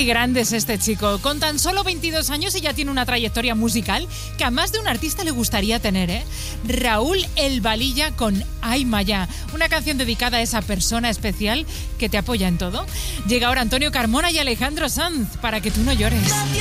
Qué grande es este chico. Con tan solo 22 años y ya tiene una trayectoria musical que a más de un artista le gustaría tener, ¿eh? Raúl El Valilla con Ay Maya, una canción dedicada a esa persona especial que te apoya en todo. Llega ahora Antonio Carmona y Alejandro Sanz para que tú no llores.